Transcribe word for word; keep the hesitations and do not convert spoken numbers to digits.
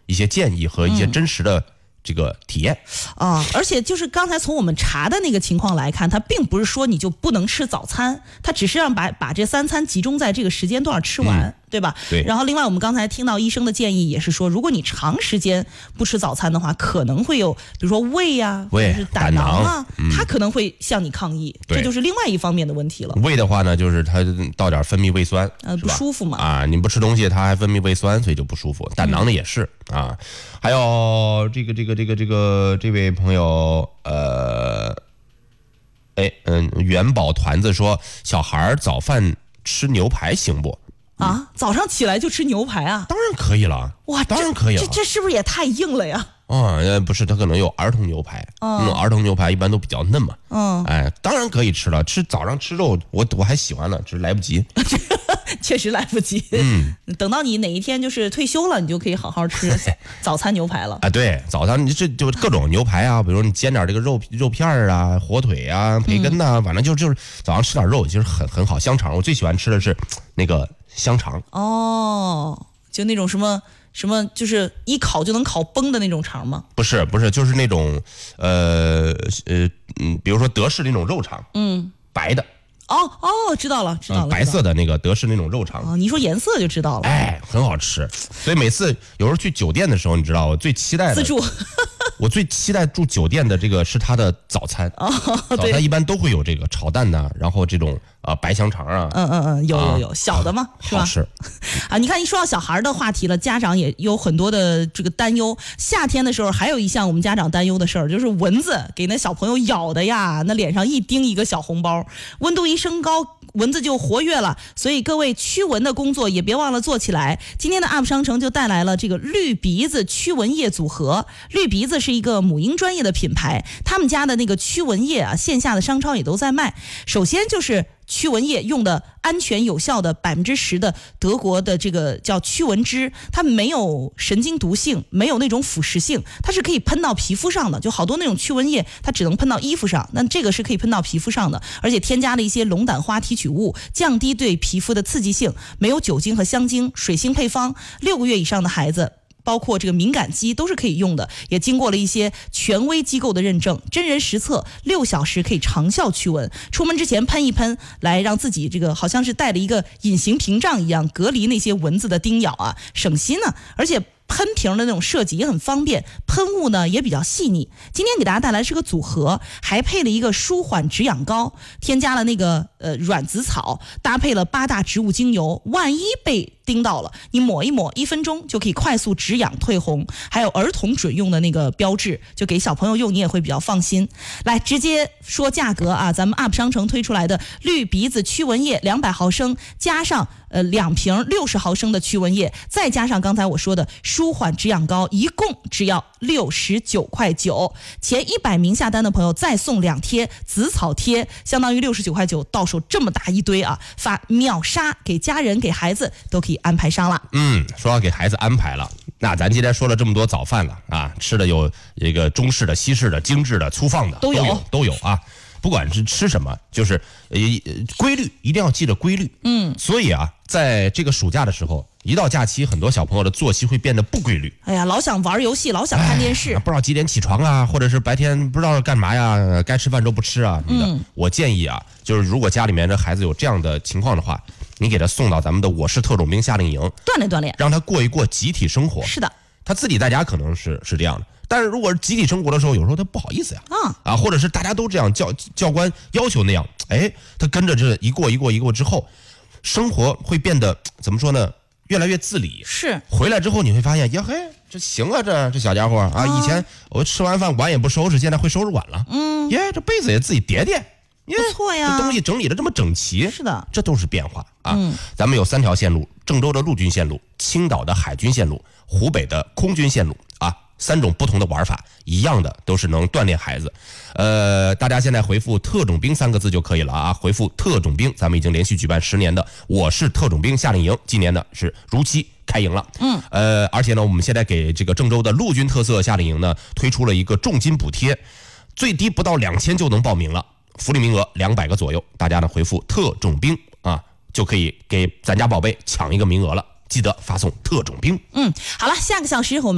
一些建议和一些真实的这个体验啊，而且就是刚才从我们查的那个情况来看，它并不是说你就不能吃早餐，它只是让把把这三餐集中在这个时间段吃完。嗯对吧？ 对。 然后另外我们刚才听到医生的建议也是说，如果你长时间不吃早餐的话，可能会有比如说胃呀、啊，或者是胆囊啊， 嗯、 它可能会向你抗议，这就是另外一方面的问题了。 胃的话呢，就是它到点分泌胃酸， 呃，不舒服嘛。 啊，你不吃东西，它还分泌胃酸，所以就不舒服。胆囊呢也是、嗯、啊。还有这个这个这个这个这位朋友，呃，哎嗯，元宝团子说，小孩早饭吃牛排行不？ 啊，早上起来就吃牛排啊？ 当然可以了， 哇， 当然可以了。 这这是不是也太硬了呀？ 啊、嗯，不是，它可能有儿童牛排，嗯，那种儿童牛排一般都比较嫩嘛，嗯，哎，当然可以吃了。吃早上吃肉，我我还喜欢了，只是来不及， 确实来不及。 嗯， 等到你哪一天就是退休了，你就可以好好吃早餐牛排了。 啊，对，早上你这就各种牛排啊，比如你煎点这个肉肉片啊、火腿啊、培根呐、啊，嗯、反正就就是早上吃点肉，其实很很好。香肠，我最喜欢吃的是那个香肠。 哦，就那种什么。什么就是一烤就能烤崩的那种肠吗？ 不是，不是，就是那种，呃呃嗯，比如说德式那种肉肠，嗯，白的。 哦哦，知道了，知道了， 嗯、白色的那个德式那种肉肠。 哦，你说颜色就知道了。 哎，很好吃。所以每次有时候去酒店的时候，你知道我最期待的自助。 我最期待住酒店的这个是它的早餐。哦，早餐一般都会有这个炒蛋呐、啊，然后这种呃白香肠啊。 嗯嗯嗯，有有有、啊、小的吗？是吧？ 好吃。 啊，你看一说到小孩的话题了，家长也有很多的这个担忧。夏天的时候还有一项我们家长担忧的事儿，就是蚊子给那小朋友咬的呀，那脸上一叮一个小红包，温度一升高。蚊子就活跃了，所以各位驱蚊的工作也别忘了做起来。今天的 U P 商城就带来了这个绿鼻子驱蚊液组合。绿鼻子是一个母婴专业的品牌，他们家的那个驱蚊液啊，线下的商超也都在卖。首先就是驱蚊液用的安全有效的百分之十的德国的这个叫驱蚊脂，它没有神经毒性，没有那种腐蚀性，它是可以喷到皮肤上的。就好多那种驱蚊液，它只能喷到衣服上，那这个是可以喷到皮肤上的，而且添加了一些龙胆花提取物，降低对皮肤的刺激性，没有酒精和香精，水性配方，六个月以上的孩子。包括这个敏感肌都是可以用的，也经过了一些权威机构的认证，真人实测，六小时可以长效驱蚊。出门之前喷一喷，来让自己这个好像是带了一个隐形屏障一样，隔离那些蚊子的叮咬啊，省心呢。而且喷瓶的那种设计也很方便，喷雾呢也比较细腻。今天给大家带来是个组合，还配了一个舒缓止痒膏，添加了那个呃软紫草，搭配了八大植物精油，万一被叮到了，你抹一抹，一分钟就可以快速止痒退红。还有儿童准用的那个标志，就给小朋友用你也会比较放心。来直接说价格啊，咱们 U P 商城推出来的绿鼻子驱蚊液两百毫升，加上呃两瓶六十毫升的驱蚊液，再加上刚才我说的舒缓止痒膏，一共只要六十九块九。前一百名下单的朋友再送两贴紫草贴，相当于六十九块九，到手这么大一堆啊，发秒杀，给家人给孩子都可以安排上了。 嗯，说要给孩子安排了，那咱今天说了这么多早饭了啊，吃的有一个中式的、西式的、精致的、粗放的， 都有都有都有啊。不管是吃什么，就是呃规律，一定要记着规律。嗯，所以啊，在这个暑假的时候，一到假期，很多小朋友的作息会变得不规律。 哎呀，老想玩游戏，老想看电视， 不知道几点起床啊，或者是白天不知道干嘛呀，该吃饭都不吃啊什么的。嗯，我建议啊，就是如果家里面的孩子有这样的情况的话，你给他送到咱们的我是特种兵夏令营锻炼锻炼， 让他过一过集体生活。 是的， 他自己在家可能是是这样的。但是如果是集体生活的时候，有时候他不好意思呀，啊啊，或者是大家都这样，教教官要求那样，哎，他跟着这一过一过一过之后，生活会变得怎么说呢？越来越自理。 是，回来之后你会发现，呀嘿，这行啊，这这小家伙啊，啊以前我吃完饭碗也不收拾，现在会收拾碗了。嗯，耶，这被子也自己叠叠。 不错呀， 这东西整理的这么整齐， 是的， 这都是变化啊。嗯，咱们有三条线路：郑州的陆军线路、青岛的海军线路、湖北的空军线路啊，三种不同的玩法，一样的都是能锻炼孩子。呃，大家现在回复特种兵三个字就可以了啊，回复特种兵，咱们已经连续举办十年的我是特种兵夏令营，今年呢是如期开营了。嗯，呃，而且呢，我们现在给这个郑州的陆军特色夏令营呢推出了一个重金补贴，最低不到两千就能报名了。福利名额两百个左右，大家呢回复特种兵啊，就可以给咱家宝贝抢一个名额了。记得发送特种兵。 嗯，好了，下个小时我们。